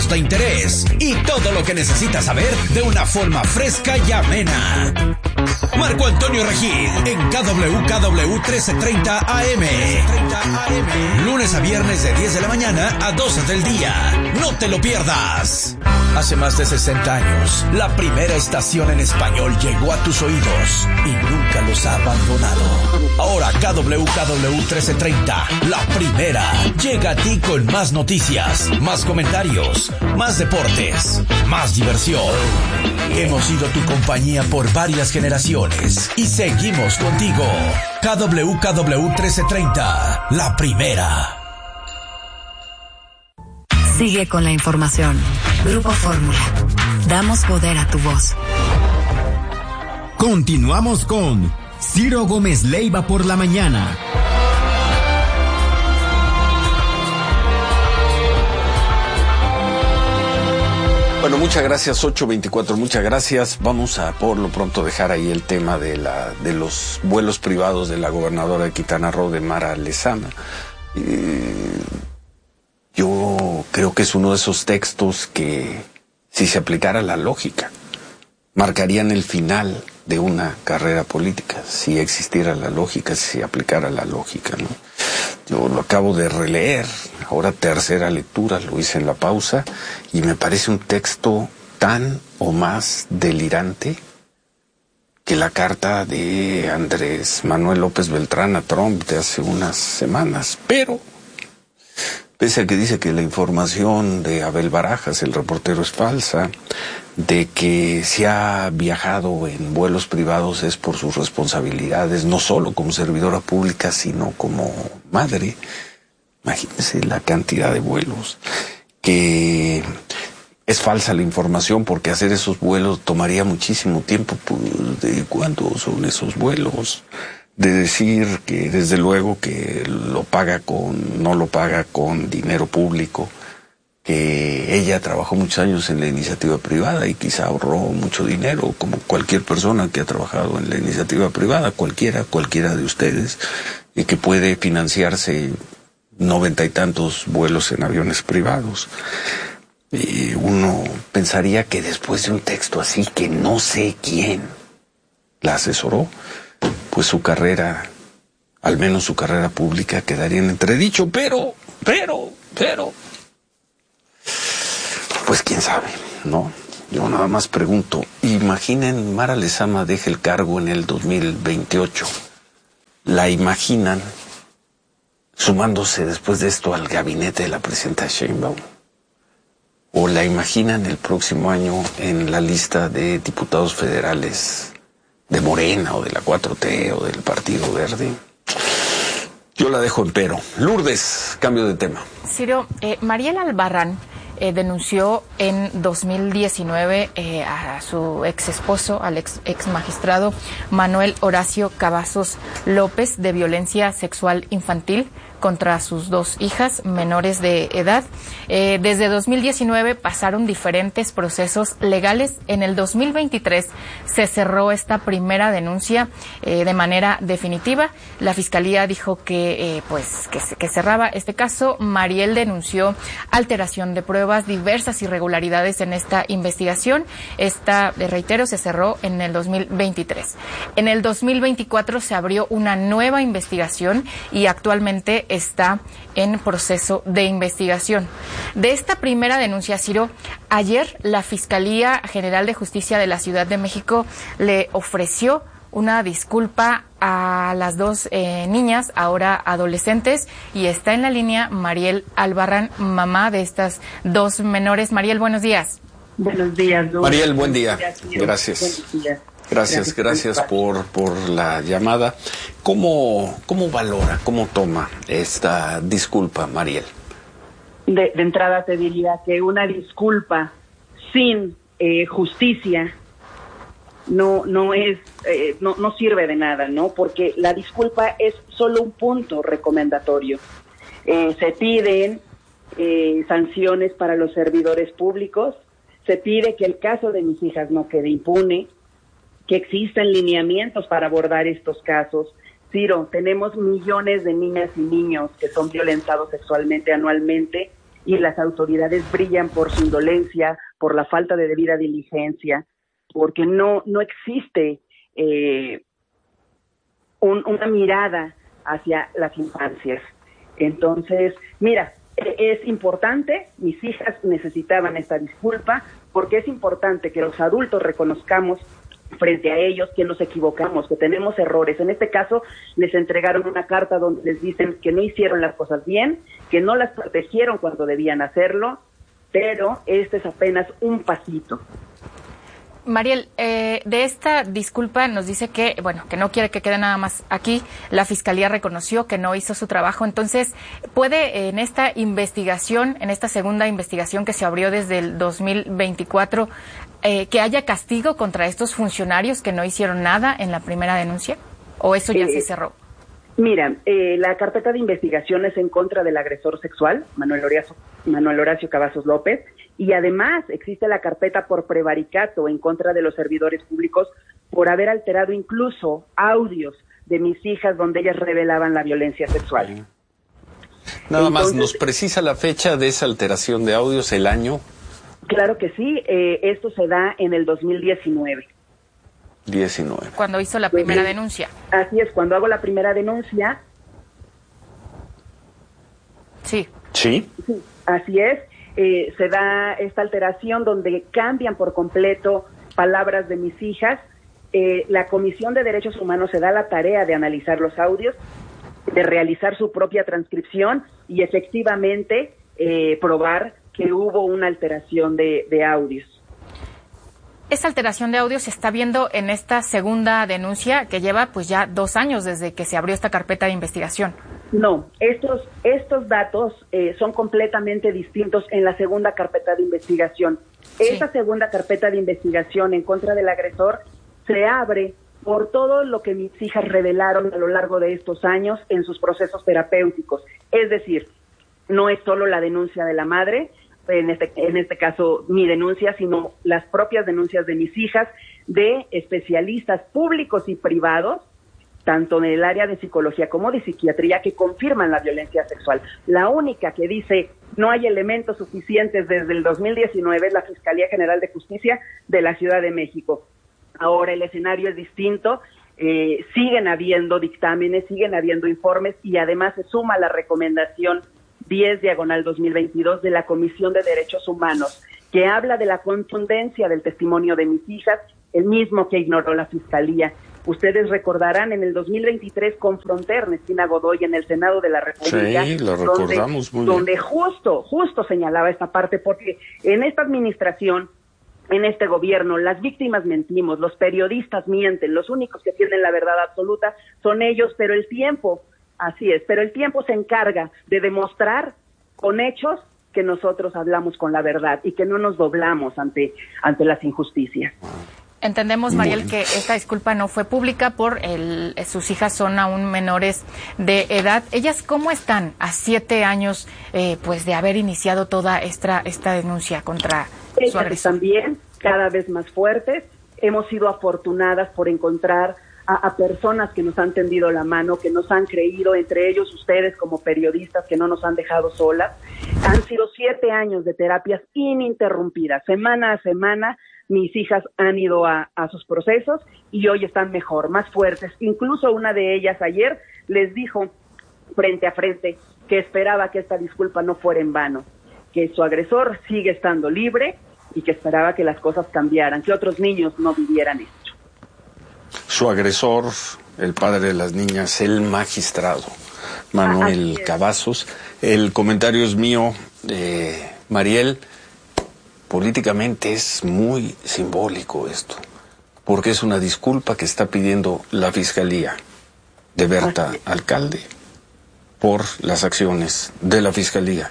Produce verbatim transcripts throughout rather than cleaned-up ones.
datos de interés y todo lo que necesitas saber de una forma fresca y amena. Marco Antonio Regil en K W K W trece treinta A M. Lunes a viernes de diez de la mañana a doce del día. No te lo pierdas. Hace más de sesenta años, la primera estación en español llegó a tus oídos y nunca los ha abandonado. Ahora K W K W trece treinta, la primera, llega a ti con más noticias, más comentarios, más deportes, más diversión. Hemos sido tu compañía por varias generaciones y seguimos contigo. K W K W trece treinta, la primera. Sigue con la información. Grupo Fórmula. Damos poder a tu voz. Continuamos con Ciro Gómez Leiva por la mañana. Bueno, muchas gracias, ocho veinticuatro, muchas gracias. Vamos a por lo pronto dejar ahí el tema de la de los vuelos privados de la gobernadora de Quintana Roo, de Mara Lezama. Eh, yo creo que es uno de esos textos que, si se aplicara la lógica, marcarían el final de una carrera política, si existiera la lógica, si se aplicara la lógica, ¿no? Yo lo acabo de releer, ahora tercera lectura, lo hice en la pausa, y me parece un texto tan o más delirante que la carta de Andrés Manuel López Beltrán a Trump de hace unas semanas. Pero, pese a que dice que la información de Abel Barajas, el reportero, es falsa, de que se ha viajado en vuelos privados es por sus responsabilidades, no solo como servidora pública, sino como madre. Imagínense la cantidad de vuelos, que es falsa la información porque hacer esos vuelos tomaría muchísimo tiempo. Pues, ¿de cuánto son esos vuelos? De decir que desde luego que lo paga con, no lo paga con dinero público, que ella trabajó muchos años en la iniciativa privada y quizá ahorró mucho dinero, como cualquier persona que ha trabajado en la iniciativa privada, cualquiera, cualquiera de ustedes, y que puede financiarse noventa y tantos vuelos en aviones privados. Y uno pensaría que después de un texto así, que no sé quién la asesoró, pues su carrera, al menos su carrera pública, quedaría en entredicho, pero, pero, pero... pues quién sabe, ¿no? Yo nada más pregunto, imaginen, Mara Lezama deja el cargo en el dos mil veintiocho. ¿La imaginan sumándose después de esto al gabinete de la presidenta Sheinbaum? ¿O la imaginan el próximo año en la lista de diputados federales de Morena o de la cuatro T o del Partido Verde? Yo la dejo en pero. Lourdes, cambio de tema. Ciro, eh, Mariel Albarrán Eh, denunció en dos mil diecinueve eh, a su ex esposo, al ex, ex magistrado Manuel Horacio Cavazos López, de violencia sexual infantil contra sus dos hijas menores de edad. Eh, desde dos mil diecinueve pasaron diferentes procesos legales. En el dos mil veintitrés se cerró esta primera denuncia eh, de manera definitiva. La fiscalía dijo que, eh, pues, que, que cerraba este caso. Mariel denunció alteración de pruebas, diversas irregularidades en esta investigación. Esta, de reitero, se cerró en el dos mil veintitrés. En el dos mil veinticuatro se abrió una nueva investigación y actualmente está en proceso de investigación. De esta primera denuncia, Ciro, ayer la Fiscalía General de Justicia de la Ciudad de México le ofreció una disculpa a las dos eh, niñas, ahora adolescentes, y está en la línea Mariel Albarrán, mamá de estas dos menores. Mariel, buenos días. Buenos días, Luz. Mariel, buen día. Gracias. Buenos días. Gracias, gracias por, por la llamada. ¿Cómo, cómo valora, cómo toma esta disculpa, Mariel? De, de entrada te diría que una disculpa sin eh, justicia no no es eh, no no sirve de nada, ¿no? Porque la disculpa es solo un punto recomendatorio. Eh, se piden eh, sanciones para los servidores públicos, se pide que el caso de mis hijas no quede impune, que existan lineamientos para abordar estos casos. Ciro, tenemos millones de niñas y niños que son violentados sexualmente anualmente y las autoridades brillan por su indolencia, por la falta de debida diligencia, porque no, no existe eh, un, una mirada hacia las infancias. Entonces, mira, es importante, mis hijas necesitaban esta disculpa, porque es importante que los adultos reconozcamos frente a ellos que nos equivocamos, que tenemos errores. En este caso, les entregaron una carta donde les dicen que no hicieron las cosas bien, que no las protegieron cuando debían hacerlo, pero este es apenas un pasito. Mariel, eh, de esta disculpa nos dice que, bueno, que no quiere que quede nada más aquí. La Fiscalía reconoció que no hizo su trabajo. Entonces, ¿puede en esta investigación, en esta segunda investigación que se abrió desde el dos mil veinticuatro, eh, que haya castigo contra estos funcionarios que no hicieron nada en la primera denuncia? ¿O eso ya eh, se cerró? Mira, eh, la carpeta de investigación es en contra del agresor sexual, Manuel Horacio, Manuel Horacio Cavazos López, y además existe la carpeta por prevaricato en contra de los servidores públicos por haber alterado incluso audios de mis hijas donde ellas revelaban la violencia sexual. Nada Entonces, más, ¿nos precisa la fecha de esa alteración de audios, el año? Claro que sí, eh, esto se da en el dos mil diecinueve. diecinueve. Cuando hizo la primera sí, denuncia. Así es, cuando hago la primera denuncia. Sí. Sí. Sí, así es. Eh, se da esta alteración donde cambian por completo palabras de mis hijas. Eh, la Comisión de Derechos Humanos se da la tarea de analizar los audios, de realizar su propia transcripción y efectivamente eh, probar que hubo una alteración de, de audios. Esa alteración de audio se está viendo en esta segunda denuncia que lleva pues ya dos años desde que se abrió esta carpeta de investigación. No, estos, estos datos eh, son completamente distintos en la segunda carpeta de investigación. Sí. Esta segunda carpeta de investigación en contra del agresor se abre por todo lo que mis hijas revelaron a lo largo de estos años en sus procesos terapéuticos. Es decir, no es solo la denuncia de la madre, en este, en este caso mi denuncia, sino las propias denuncias de mis hijas, de especialistas públicos y privados, tanto en el área de psicología como de psiquiatría, que confirman la violencia sexual. La única que dice no hay elementos suficientes desde el dos mil diecinueve es la Fiscalía General de Justicia de la Ciudad de México. Ahora el escenario es distinto, eh, siguen habiendo dictámenes, siguen habiendo informes y además se suma la recomendación diez diagonal dos mil veintidós de la Comisión de Derechos Humanos, que habla de la contundencia del testimonio de mis hijas, el mismo que ignoró la Fiscalía. Ustedes recordarán, en el dos mil veintitrés confronté a Ernestina Godoy en el Senado de la República. Sí, lo recordamos donde, muy bien. Donde justo, justo señalaba esta parte, porque en esta administración, en este gobierno, las víctimas mentimos, los periodistas mienten, los únicos que tienen la verdad absoluta son ellos, pero el tiempo, así es, pero el tiempo se encarga de demostrar con hechos que nosotros hablamos con la verdad y que no nos doblamos ante, ante las injusticias. Entendemos, Mariel, que esta disculpa no fue pública por el, sus hijas son aún menores de edad. ¿Ellas cómo están a siete años eh, pues de haber iniciado toda esta, esta denuncia contra Ellas su agresor? También cada vez más fuertes. Hemos sido afortunadas por encontrar a, a personas que nos han tendido la mano, que nos han creído, entre ellos ustedes como periodistas que no nos han dejado solas. Han sido siete años de terapias ininterrumpidas, semana a semana. Mis hijas han ido a, a sus procesos y hoy están mejor, más fuertes. Incluso una de ellas ayer les dijo frente a frente que esperaba que esta disculpa no fuera en vano, que su agresor sigue estando libre y que esperaba que las cosas cambiaran, que otros niños no vivieran esto. Su agresor, el padre de las niñas, el magistrado Manuel Cavazos. El comentario es mío, eh, Mariel. Políticamente es muy simbólico esto, porque es una disculpa que está pidiendo la Fiscalía de Berta Alcalde por las acciones de la Fiscalía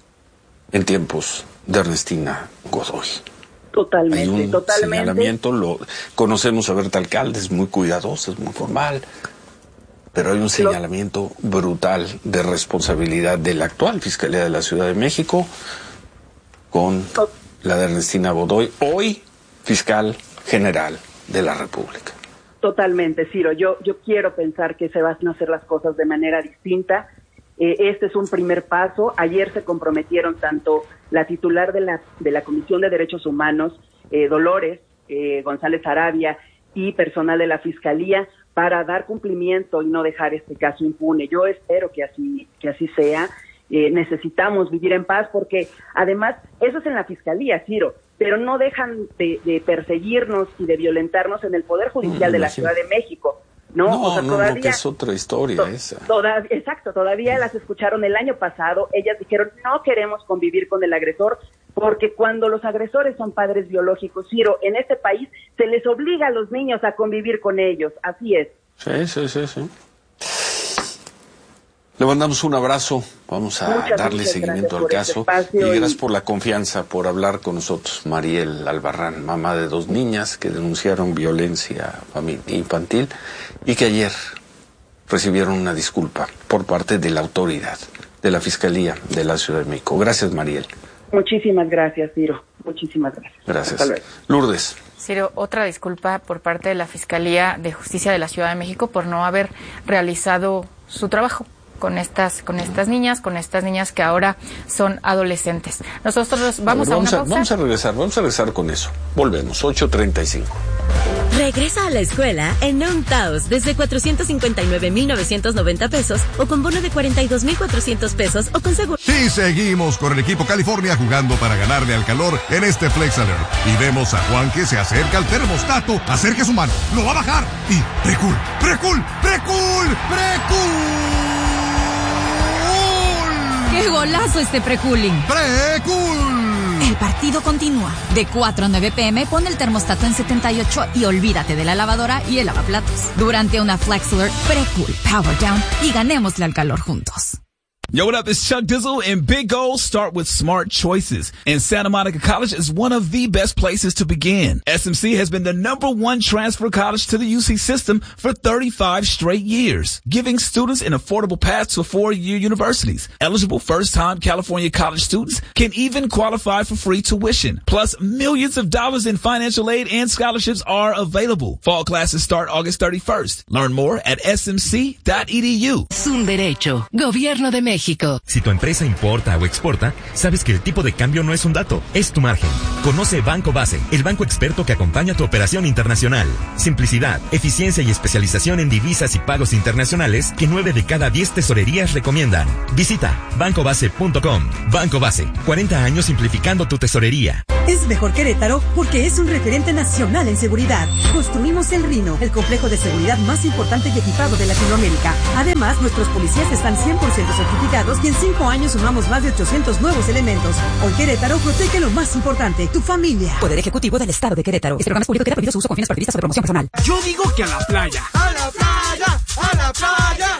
en tiempos de Ernestina Godoy. Totalmente, Hay un totalmente. señalamiento, lo conocemos a Berta Alcalde, es muy cuidadosa, es muy formal, pero hay un señalamiento brutal de responsabilidad de la actual Fiscalía de la Ciudad de México con la de Ernestina Godoy, hoy fiscal general de la República. Totalmente, Ciro. Yo, yo quiero pensar que se van a hacer las cosas de manera distinta. Eh, este es un primer paso. Ayer se comprometieron tanto la titular de la, de la Comisión de Derechos Humanos, eh, Dolores eh, González Arabia, y personal de la Fiscalía para dar cumplimiento y no dejar este caso impune. Yo espero que así, que así sea. Eh, necesitamos vivir en paz porque además eso es en la Fiscalía, Ciro, pero no dejan de, de perseguirnos y de violentarnos en el Poder Judicial mm, de la Ciudad de México. No, no, o sea, no, todavía, no, que es otra historia to, esa. Toda, exacto, todavía las escucharon el año pasado. Ellas dijeron, no queremos convivir con el agresor, porque cuando los agresores son padres biológicos, Ciro, en este país se les obliga a los niños a convivir con ellos. Así es. Sí, sí, sí, sí. Le mandamos un abrazo, vamos a muchas, darle muchas seguimiento al caso y gracias y... por la confianza, por hablar con nosotros. Mariel Albarrán, mamá de dos niñas que denunciaron violencia infantil y que ayer recibieron una disculpa por parte de la autoridad, de la Fiscalía de la Ciudad de México. Gracias, Mariel. Muchísimas gracias, Ciro. Muchísimas gracias. Gracias. Lourdes. Ciro, otra disculpa por parte de la Fiscalía de Justicia de la Ciudad de México por no haber realizado su trabajo con estas con estas niñas, con estas niñas que ahora son adolescentes. Nosotros vamos a, ver, vamos a una pausa. Vamos a regresar, vamos a regresar con eso. Volvemos, ocho treinta y cinco. Regresa a la escuela en Untaos desde cuatrocientos cincuenta y nueve mil novecientos noventa pesos o con bono de cuarenta y dos mil cuatrocientos pesos o con seguro. Y seguimos con el equipo California jugando para ganarle al calor en este Flex Alert. Y vemos a Juan que se acerca al termostato, acerque su mano, lo va a bajar y precul, precul, precul, precul. ¡Qué golazo este precooling! ¡Precul! El partido continúa. De cuatro a nueve pm pon el termostato en setenta y ocho y olvídate de la lavadora y el lavaplatos. Durante una Flex Alert, Precool Power Down y ganémosle al calor juntos. Yo, what up? It's Chuck Dizzle, and big goals start with smart choices. And Santa Monica College is one of the best places to begin. S M C has been the number one transfer college to the U C system for thirty-five straight years, giving students an affordable path to four-year universities. Eligible first-time California college students can even qualify for free tuition. Plus, millions of dollars in financial aid and scholarships are available. Fall classes start August thirty-first. Learn more at s m c dot e d u. Es un derecho. Gobierno de México. Si tu empresa importa o exporta, sabes que el tipo de cambio no es un dato, es tu margen. Conoce Banco Base, el banco experto que acompaña tu operación internacional. Simplicidad, eficiencia y especialización en divisas y pagos internacionales que nueve de cada diez tesorerías recomiendan. Visita banco base punto com. Banco Base, cuarenta años simplificando tu tesorería. Es mejor Querétaro porque es un referente nacional en seguridad. Construimos el Rino, el complejo de seguridad más importante y equipado de Latinoamérica. Además, nuestros policías están cien por ciento certificados y en cinco años sumamos más de ochocientos nuevos elementos. Hoy Querétaro protege lo más importante, tu familia. Poder Ejecutivo del Estado de Querétaro. Este programa es público que ha prohibido su uso con fines partidistas o de promoción personal. Yo digo que a la playa. ¡A la playa! ¡A la playa!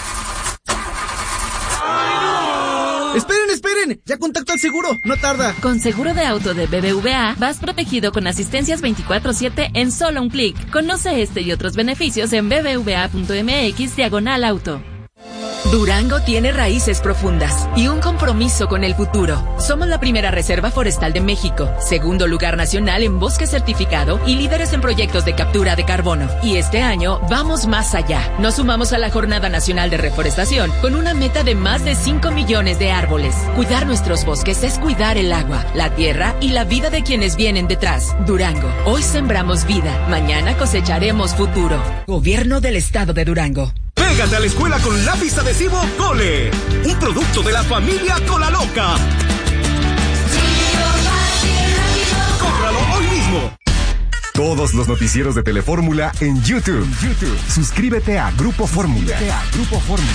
¡Ay, no! Esperen, esperen, ya contacto al seguro, no tarda. Con seguro de auto de B B V A vas protegido con asistencias veinticuatro siete en solo un clic. Conoce este y otros beneficios en b b v a punto m x diagonal auto. Durango tiene raíces profundas y un compromiso con el futuro. Somos la primera reserva forestal de México, segundo lugar nacional en bosque certificado y líderes en proyectos de captura de carbono. Y este año vamos más allá. Nos sumamos a la Jornada Nacional de Reforestación con una meta de más de cinco millones de árboles. Cuidar nuestros bosques es cuidar el agua, la tierra y la vida de quienes vienen detrás. Durango, hoy sembramos vida, mañana cosecharemos futuro. Gobierno del Estado de Durango. Pégate a la escuela con lápiz adhesivo Cole, un producto de la familia Cola Loca. ¡Cómpralo hoy mismo! Todos los noticieros de Telefórmula en YouTube. YouTube. Suscríbete a Grupo Fórmula. a Grupo Fórmula.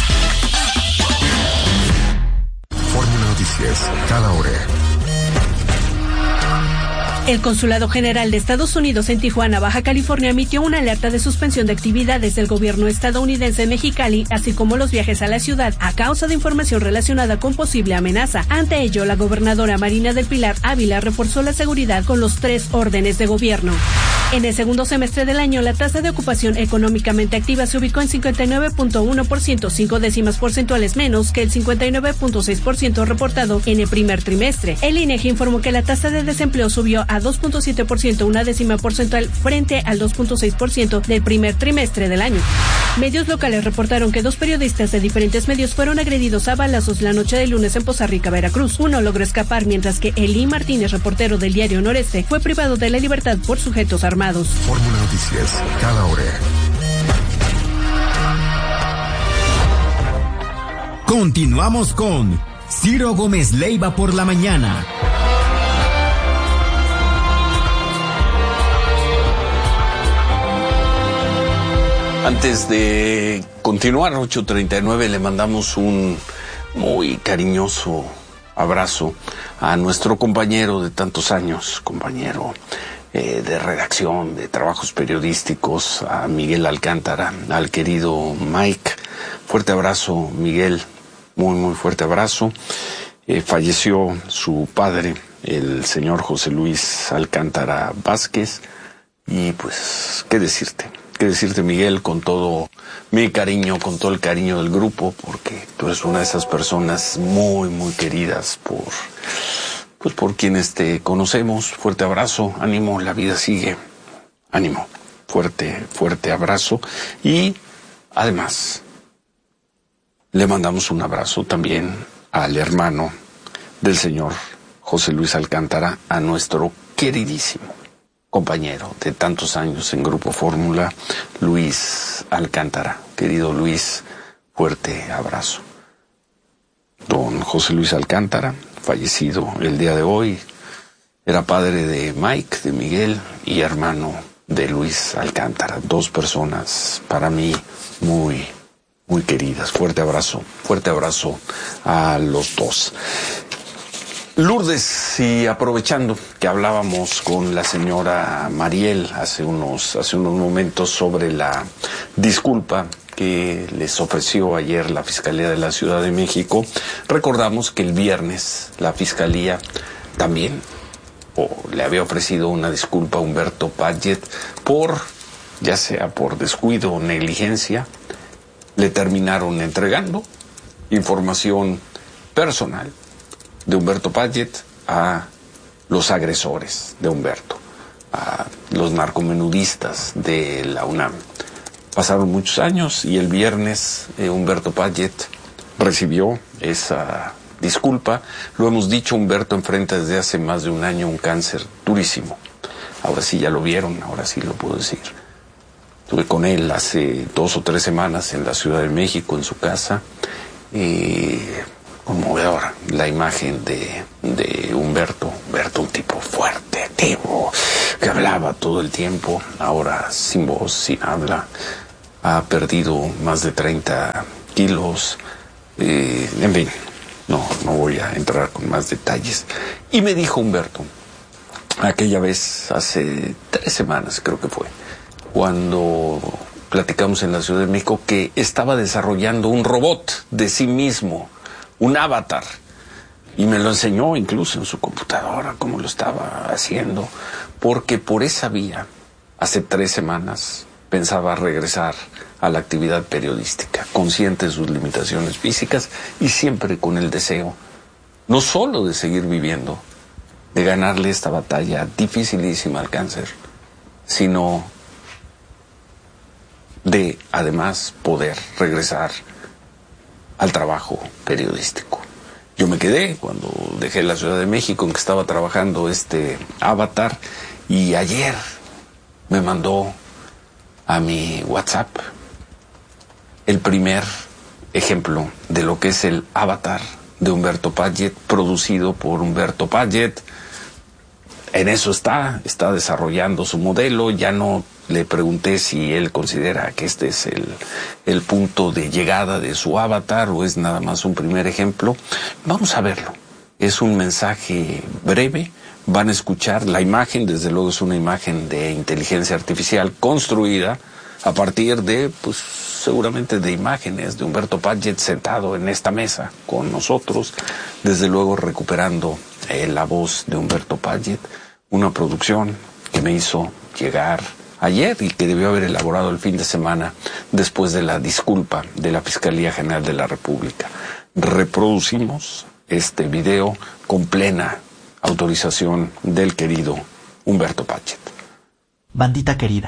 Fórmula Noticias, cada hora. El Consulado General de Estados Unidos en Tijuana, Baja California, emitió una alerta de suspensión de actividades del gobierno estadounidense en Mexicali, así como los viajes a la ciudad, a causa de información relacionada con posible amenaza. Ante ello, la gobernadora Marina del Pilar Ávila reforzó la seguridad con los tres órdenes de gobierno. En el segundo semestre del año, la tasa de ocupación económicamente activa se ubicó en cincuenta y nueve punto uno por ciento, cinco décimas porcentuales menos que el cincuenta y nueve punto seis por ciento reportado en el primer trimestre. El I N E G I informó que la tasa de desempleo subió a dos punto siete por ciento, una décima porcentual frente al dos punto seis por ciento del primer trimestre del año. Medios locales reportaron que dos periodistas de diferentes medios fueron agredidos a balazos la noche del lunes en Poza Rica, Veracruz. Uno logró escapar, mientras que Elí Martínez, reportero del diario Noreste, fue privado de la libertad por sujetos armados. Fórmula Noticias, cada hora. Continuamos con Ciro Gómez Leiva por la mañana. Antes de continuar, ocho treinta y nueve, le mandamos un muy cariñoso abrazo a nuestro compañero de tantos años, compañero eh, de redacción, de trabajos periodísticos, a Miguel Alcántara, al querido Mike. Fuerte abrazo, Miguel, muy, muy fuerte abrazo. Eh, falleció su padre, el señor José Luis Alcántara Vázquez, y pues, ¿qué decirte? ¿Qué decirte, Miguel, con todo mi cariño, con todo el cariño del grupo, porque tú eres una de esas personas muy, muy queridas por, pues por quienes te conocemos. Fuerte abrazo, ánimo, la vida sigue, ánimo, fuerte, fuerte abrazo. Y además, le mandamos un abrazo también al hermano del señor José Luis Alcántara, a nuestro queridísimo compañero de tantos años en Grupo Fórmula, Luis Alcántara. Querido Luis, fuerte abrazo. Don José Luis Alcántara, fallecido el día de hoy, era padre de Mike, de Miguel, y hermano de Luis Alcántara. Dos personas para mí muy, muy queridas. Fuerte abrazo, fuerte abrazo a los dos. Lourdes, y aprovechando que hablábamos con la señora Mariel hace unos, hace unos momentos sobre la disculpa que les ofreció ayer la Fiscalía de la Ciudad de México, recordamos que el viernes la Fiscalía también o le había ofrecido una disculpa a Humberto Padgett por, ya sea por descuido o negligencia, le terminaron entregando información personal de Humberto Padgett a los agresores de Humberto, a los narcomenudistas de la UNAM. Pasaron muchos años y el viernes eh, Humberto Padgett recibió esa disculpa. Lo hemos dicho, Humberto enfrenta desde hace más de un año un cáncer durísimo. Ahora sí ya lo vieron, ahora sí lo puedo decir. Estuve con él hace dos o tres semanas en la Ciudad de México, en su casa. Eh, conmovedora la imagen de, de Humberto. Humberto, un tipo fuerte, activo, que hablaba todo el tiempo, ahora sin voz, sin habla. Ha perdido más de treinta kilos. Eh, en fin, no, no voy a entrar con más detalles. Y me dijo Humberto, aquella vez, hace tres semanas creo que fue, cuando platicamos en la Ciudad de México, que estaba desarrollando un robot de sí mismo, un avatar, y me lo enseñó incluso en su computadora cómo lo estaba haciendo, porque por esa vía, hace tres semanas, pensaba regresar a la actividad periodística, consciente de sus limitaciones físicas y siempre con el deseo, no solo de seguir viviendo, de ganarle esta batalla dificilísima al cáncer, sino de, además, poder regresar al trabajo periodístico. Yo me quedé cuando dejé la Ciudad de México, en que estaba trabajando este avatar, y ayer me mandó a mi WhatsApp el primer ejemplo de lo que es el avatar de Humberto Padgett, producido por Humberto Padgett. En eso está, está desarrollando su modelo. Ya no le pregunté si él considera que este es el, el punto de llegada de su avatar o es nada más un primer ejemplo. Vamos a verlo. Es un mensaje breve. Van a escuchar la imagen, desde luego es una imagen de inteligencia artificial construida a partir de, pues, seguramente de imágenes de Humberto Padgett sentado en esta mesa con nosotros, desde luego recuperando eh, la voz de Humberto Padgett, una producción que me hizo llegar ayer y que debió haber elaborado el fin de semana después de la disculpa de la Fiscalía General de la República. Reproducimos este video con plena autorización del querido Humberto Padgett. Bandita querida,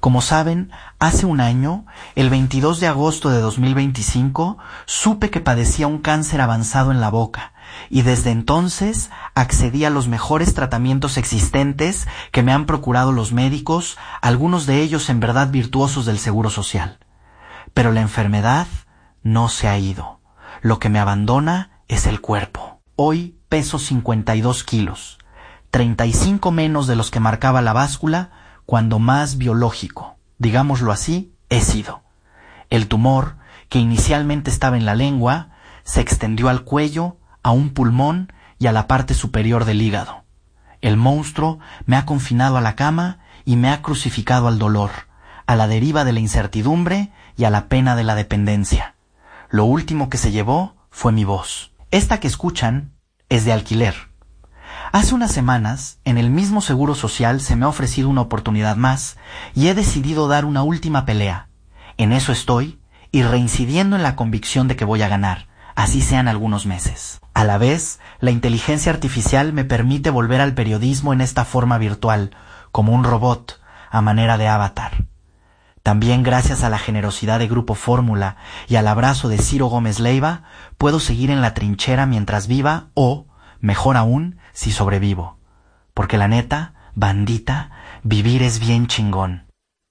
Como saben, hace un año, el veintidós de agosto de dos mil veinticinco, supe que padecía un cáncer avanzado en la boca y desde entonces accedí a los mejores tratamientos existentes que me han procurado los médicos, algunos de ellos en verdad virtuosos del Seguro Social. Pero la enfermedad no se ha ido. Lo que me abandona es el cuerpo. Hoy peso cincuenta y dos kilos, treinta y cinco menos de los que marcaba la báscula cuando más biológico, digámoslo así, he sido. El tumor, que inicialmente estaba en la lengua, se extendió al cuello, a un pulmón y a la parte superior del hígado. El monstruo me ha confinado a la cama y me ha crucificado al dolor, a la deriva de la incertidumbre y a la pena de la dependencia. Lo último que se llevó fue mi voz. Esta que escuchan es de alquiler. Hace unas semanas, en el mismo Seguro Social se me ha ofrecido una oportunidad más y he decidido dar una última pelea. En eso estoy y reincidiendo en la convicción de que voy a ganar, así sean algunos meses. A la vez, la inteligencia artificial me permite volver al periodismo en esta forma virtual, como un robot, a manera de avatar. También gracias a la generosidad de Grupo Fórmula y al abrazo de Ciro Gómez Leiva, puedo seguir en la trinchera mientras viva o, mejor aún, si sobrevivo. Porque la neta, bandita, vivir es bien chingón.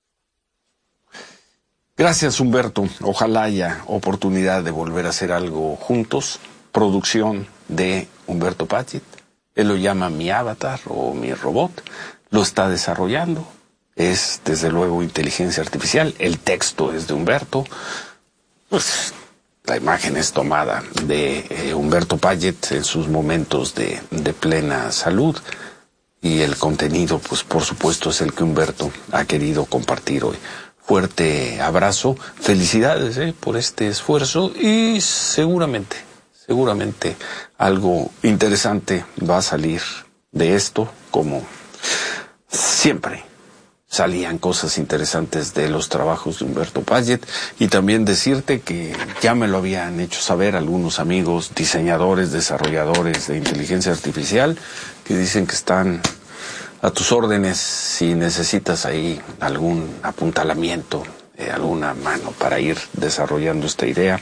Gracias, Humberto. Ojalá haya oportunidad de volver a hacer algo juntos. Producción de Humberto Padgett. Él lo llama mi avatar o mi robot. Lo está desarrollando. Es, desde luego, inteligencia artificial. El texto es de Humberto. Pues la imagen es tomada de eh, Humberto Padgett en sus momentos de, de plena salud. Y el contenido, pues por supuesto, es el que Humberto ha querido compartir hoy. Fuerte abrazo, felicidades eh, por este esfuerzo y seguramente, seguramente algo interesante va a salir de esto, como siempre salían cosas interesantes de los trabajos de Humberto Padgett. Y también decirte que ya me lo habían hecho saber algunos amigos diseñadores, desarrolladores de inteligencia artificial, que dicen que están a tus órdenes si necesitas ahí algún apuntalamiento, eh, alguna mano para ir desarrollando esta idea.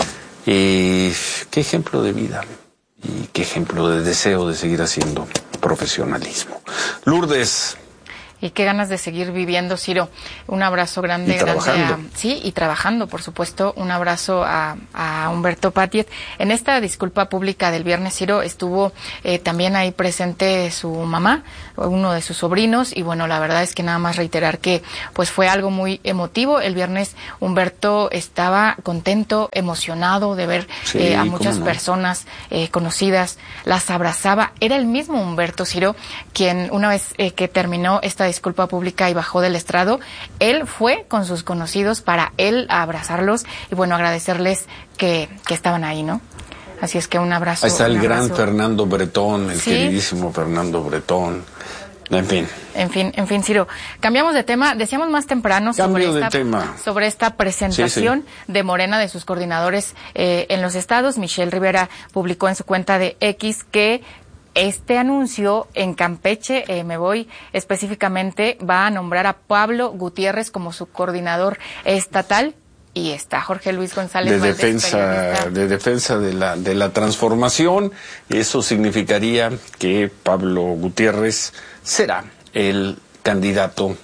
Y qué ejemplo de vida y qué ejemplo de deseo de seguir haciendo profesionalismo. Lourdes. Y qué ganas de seguir viviendo, Ciro. Un abrazo grande, y trabajando. grande a, sí, y trabajando, por supuesto. Un abrazo a, a Humberto Padgett. En esta disculpa pública del viernes, Ciro, estuvo eh, también ahí presente su mamá, uno de sus sobrinos, y bueno, la verdad es que nada más reiterar que pues fue algo muy emotivo. El viernes Humberto estaba contento, emocionado de ver sí, eh, a muchas no. personas eh, conocidas, las abrazaba. Era el mismo Humberto, Ciro, quien una vez eh, que terminó esta disculpa pública y bajó del estrado, él fue con sus conocidos para él abrazarlos y bueno, agradecerles que, que estaban ahí, ¿no? Así es que un abrazo. Ahí está el gran abrazo. Fernando Bretón, el ¿Sí? queridísimo Fernando Bretón. En fin. En fin, en fin, Ciro. Cambiamos de tema. Decíamos más temprano sobre Cambio de esta, tema. sobre esta presentación sí, sí. de Morena, de sus coordinadores eh, en los estados. Michelle Rivera publicó en su cuenta de X que este anuncio en Campeche, eh, me voy específicamente, va a nombrar a Pablo Gutiérrez como su coordinador estatal. Y está Jorge Luis González de Valdés, defensa periodista. de defensa de la de la transformación. Eso significaría que Pablo Gutiérrez será el candidato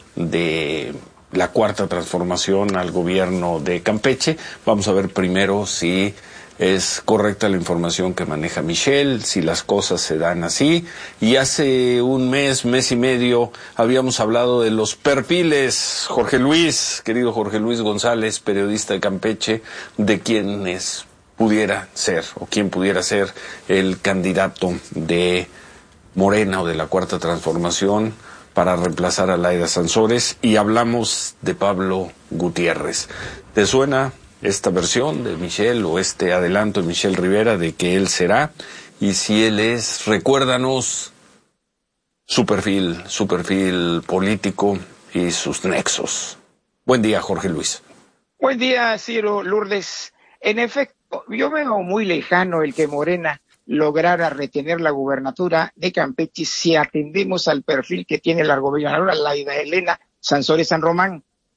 de la cuarta transformación al gobierno de Campeche. Vamos a ver primero si es correcta la información que maneja Michelle, si las cosas se dan así. Y hace un mes, mes y medio, habíamos hablado de los perfiles, Jorge Luis, querido Jorge Luis González, periodista de Campeche, de quienes pudiera ser, o quien pudiera ser el candidato de Morena o de la Cuarta Transformación para reemplazar a Laida Sansores, y hablamos de Pablo Gutiérrez. ¿Te suena esta versión de Michelle o este adelanto de Michelle Rivera de que él será? Y si él es, recuérdanos su perfil, su perfil político y sus nexos. Buen día, Jorge Luis. Buen día, Ciro, Lourdes. En efecto, yo veo muy lejano el que Morena lograra retener la gubernatura de Campeche si atendemos al perfil que tiene la gobernadora Laida Elena Sansores San Román.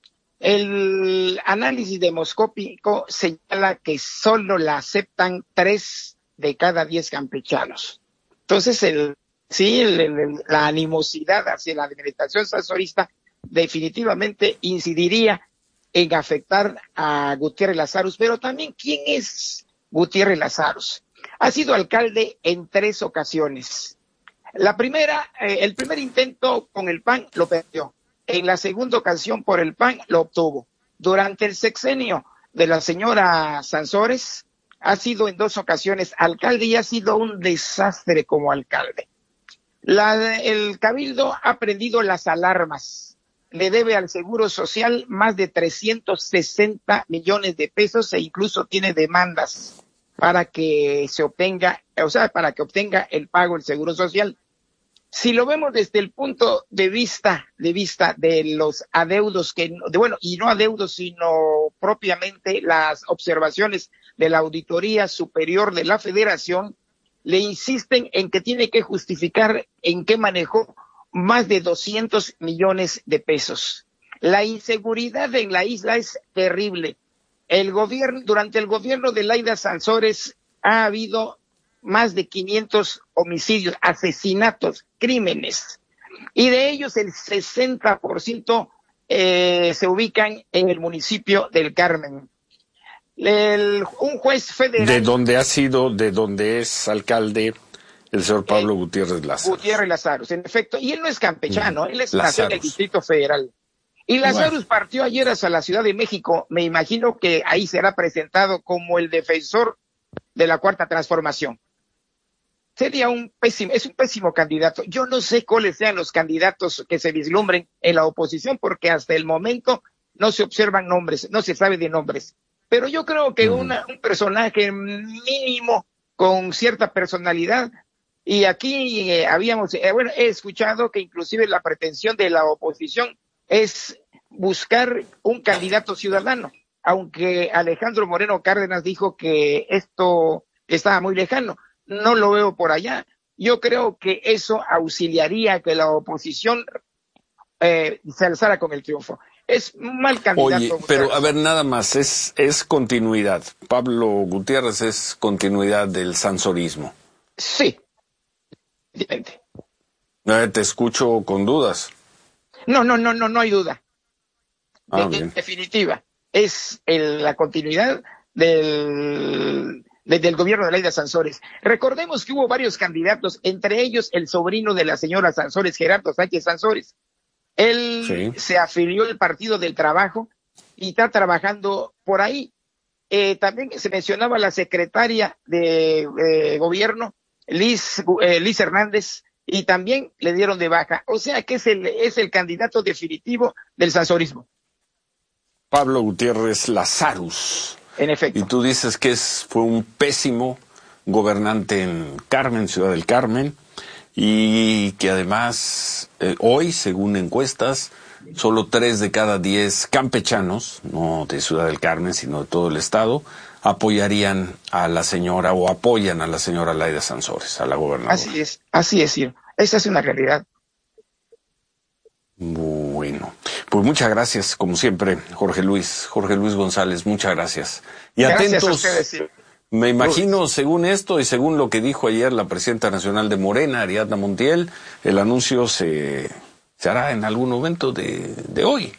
El análisis demoscópico señala que solo la aceptan tres de cada diez campechanos. Entonces, el, sí, el, el, la animosidad hacia la administración sansorista definitivamente incidiría en afectar a Gutiérrez Lazarus. Pero también, ¿quién es Gutiérrez Lazarus? Ha sido alcalde en tres ocasiones. La primera, eh, el primer intento con el P A N lo perdió. En la segunda ocasión por el P A N lo obtuvo. Durante el sexenio de la señora Sansores, ha sido en dos ocasiones alcalde y ha sido un desastre como alcalde. La, el Cabildo ha prendido las alarmas. Le debe al Seguro Social más de trescientos sesenta millones de pesos e incluso tiene demandas para que se obtenga, o sea, para que obtenga el pago del Seguro Social. Si lo vemos desde el punto de vista, de vista de los adeudos que, de, bueno, y no adeudos, sino propiamente las observaciones de la Auditoría Superior de la Federación, le insisten en que tiene que justificar en qué manejó más de doscientos millones de pesos. La inseguridad en la isla es terrible. El gobierno, durante el gobierno de Laida Sansores ha habido más de quinientos homicidios, asesinatos, crímenes, y de ellos el sesenta por ciento eh, se ubican en el municipio del Carmen. El, un juez federal... De donde ha sido, de donde es alcalde el señor Pablo eh, Gutiérrez Lazarus. Gutiérrez Lazarus, en efecto, y él no es campechano, mm. él es nació en el Distrito Federal. Y Lazarus bueno. partió ayer hacia la Ciudad de México, me imagino que ahí será presentado como el defensor de la Cuarta Transformación. Sería un pésimo, es un pésimo candidato. Yo no sé cuáles sean los candidatos que se vislumbren en la oposición, porque hasta el momento no se observan nombres, no se sabe de nombres. Pero yo creo que una, un personaje mínimo con cierta personalidad, y aquí eh, habíamos, eh, bueno, he escuchado que inclusive la pretensión de la oposición es buscar un candidato ciudadano, aunque Alejandro Moreno Cárdenas dijo que esto estaba muy lejano. No lo veo por allá. Yo creo que eso auxiliaría a que la oposición eh, se alzara con el triunfo. Es un mal candidato. Oye, pero a ver, nada más, es, es continuidad. Pablo Gutiérrez es continuidad del sansorismo. Sí. Evidente. Eh, te escucho con dudas. No, no, no, no, no hay duda. Ah, de, en definitiva, es el, la continuidad del... desde el gobierno de Laida Sansores. Recordemos que hubo varios candidatos, entre ellos el sobrino de la señora Sansores, Gerardo Sánchez Sansores. Él sí. se afilió al Partido del Trabajo y está trabajando por ahí. Eh, también se mencionaba la secretaria de eh, gobierno, Liz, eh, Liz Hernández, y también le dieron de baja. O sea que es el, es el candidato definitivo del sansorismo. Pablo Gutiérrez Lazarus. En efecto. Y tú dices que es, fue un pésimo gobernante en Carmen, Ciudad del Carmen, y que además eh, hoy, según encuestas, solo tres de cada diez campechanos, no de Ciudad del Carmen, sino de todo el estado, apoyarían a la señora o apoyan a la señora Laida Sansores, a la gobernadora. Así es, así es, sí. Esa es una realidad. Bueno, pues muchas gracias, como siempre, Jorge Luis, Jorge Luis González, muchas gracias. Y gracias atentos, a ustedes, sí. Me imagino, según esto y según lo que dijo ayer la presidenta nacional de Morena, Ariadna Montiel, el anuncio se, se hará en algún momento de, de hoy.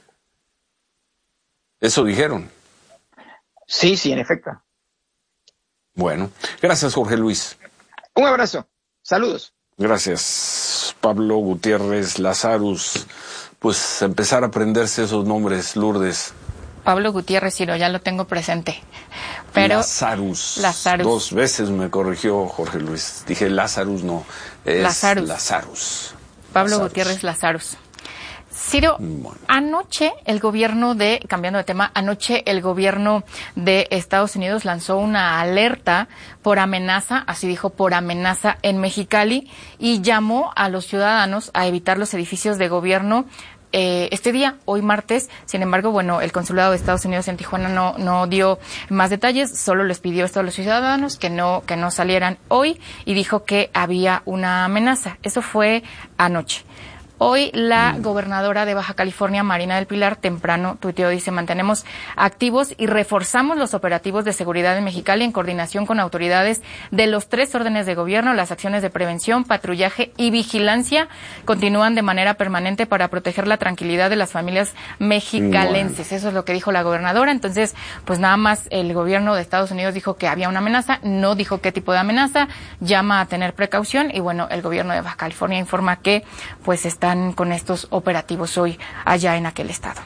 Eso dijeron. Sí, sí, en efecto. Bueno, gracias, Jorge Luis. Un abrazo, saludos. Gracias, Pablo Gutiérrez Lazarus. Pues empezar a aprenderse esos nombres, Lourdes. Pablo Gutiérrez, Ciro, ya lo tengo presente. Pero Lazarus. Lazarus. Dos veces me corrigió Jorge Luis. Dije Lazarus, no. Es Lazarus. Lazarus. Pablo Lazarus. Gutiérrez Lazarus. Ciro, bueno. anoche el gobierno de, cambiando de tema, anoche el gobierno de Estados Unidos lanzó una alerta por amenaza, así dijo, por amenaza en Mexicali, y llamó a los ciudadanos a evitar los edificios de gobierno Eh, este día, hoy martes. Sin embargo, bueno, el consulado de Estados Unidos en Tijuana no, no dio más detalles, solo les pidió esto a los ciudadanos, que no, que no salieran hoy, y dijo que había una amenaza. Eso fue anoche. Hoy la gobernadora de Baja California, Marina del Pilar, temprano tuiteó, dice, mantenemos activos y reforzamos los operativos de seguridad en Mexicali en coordinación con autoridades de los tres órdenes de gobierno. Las acciones de prevención, patrullaje y vigilancia continúan de manera permanente para proteger la tranquilidad de las familias mexicalenses. Bueno. Eso es lo que dijo la gobernadora. Entonces, pues nada más el gobierno de Estados Unidos dijo que había una amenaza, no dijo qué tipo de amenaza, llama a tener precaución y bueno, el gobierno de Baja California informa que pues está están con estos operativos hoy allá en aquel estado.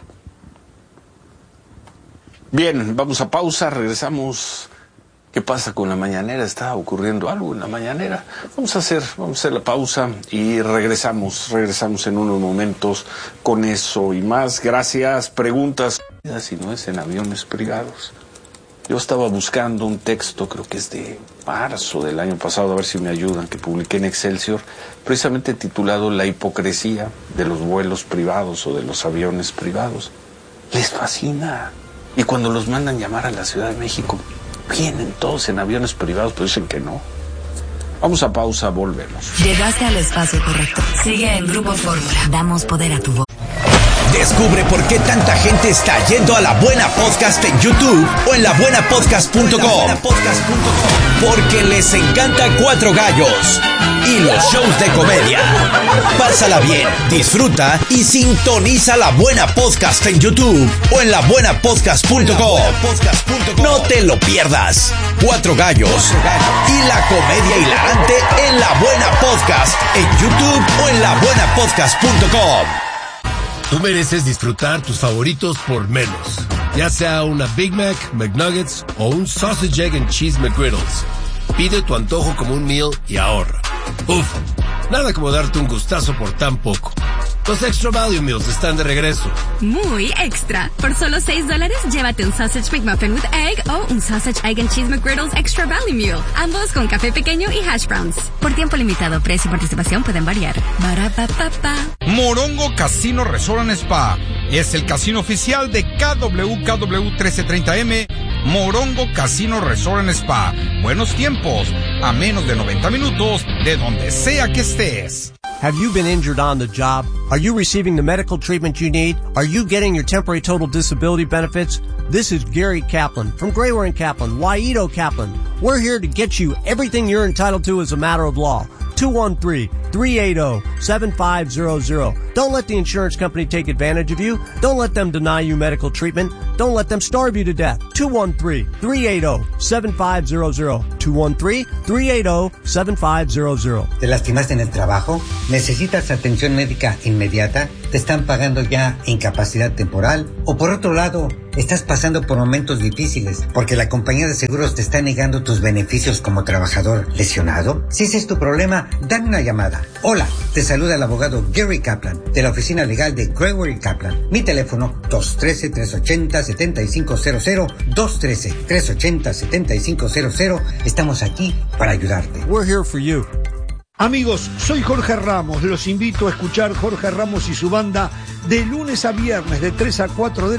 Bien, vamos a pausa, regresamos. ¿Qué pasa con la mañanera? ¿Está ocurriendo algo en la mañanera? Vamos a hacer, vamos a hacer la pausa y regresamos, regresamos en unos momentos con eso y más. Gracias. Preguntas, si no es en aviones privados. Yo estaba buscando un texto, creo que es de marzo del año pasado, a ver si me ayudan, que publiqué en Excelsior, precisamente titulado La hipocresía de los vuelos privados o de los aviones privados. Les fascina. Y cuando los mandan llamar a la Ciudad de México, vienen todos en aviones privados, pero dicen que no. Vamos a pausa, volvemos. Llegaste al espacio correcto. Sigue en Grupo Fórmula. Damos poder a tu voz. Descubre por qué tanta gente está yendo a La Buena Podcast en YouTube o en la buena podcast punto com. Porque les encanta Cuatro Gallos y los shows de comedia. Pásala bien, disfruta y sintoniza La Buena Podcast en YouTube o en la buena podcast punto com. No te lo pierdas. Cuatro Gallos y la comedia hilarante en La Buena Podcast en YouTube o en la buena podcast punto com. Tú mereces disfrutar tus favoritos por menos. Ya sea una Big Mac, McNuggets o un Sausage, Egg and Cheese McGriddles. Pide tu antojo como un meal y ahorra. Uf, nada como darte un gustazo por tan poco. Los Extra Value Meals están de regreso. Muy extra. Por solo seis dólares, llévate un Sausage McMuffin with Egg o un Sausage, Egg and Cheese McGriddles Extra Value Meal. Ambos con café pequeño y hash browns. Por tiempo limitado, precio y participación pueden variar. Barapapapa. Morongo Casino Resort and Spa es el casino oficial de K W K W trece treinta M. Morongo Casino Resort and Spa. Buenos tiempos, a menos de noventa minutos de donde sea que estés. Have you been injured on the job? Are you receiving the medical treatment you need? Are you getting your temporary total disability benefits? This is Gary Kaplan from Grayware and Kaplan, Waito Kaplan. We're here to get you everything you're entitled to as a matter of law. two one three, three eight zero, seven five zero zero. Don't let the insurance company take advantage of you. Don't let them deny you medical treatment. Don't let them starve you to death. two one three, three eight zero, seven five zero zero. two one three, three eight zero, seven five zero zero. ¿Te lastimaste en el trabajo? ¿Necesitas atención médica inmediata? ¿Te están pagando ya incapacidad temporal? O por otro lado, estás pasando por momentos difíciles porque la compañía de seguros te está negando tus beneficios como trabajador lesionado. Si ese es tu problema, dame una llamada. Hola, te saluda el abogado Gary Kaplan de la oficina legal de Grayware y Kaplan. Mi teléfono dos uno tres, tres ocho cero, siete cinco cero cero, dos uno tres, tres ocho cero, siete cinco cero cero. Estamos aquí para ayudarte. We're here for you. Amigos, soy Jorge Ramos. Los invito a escuchar Jorge Ramos y su banda de lunes a viernes de tres a cuatro de la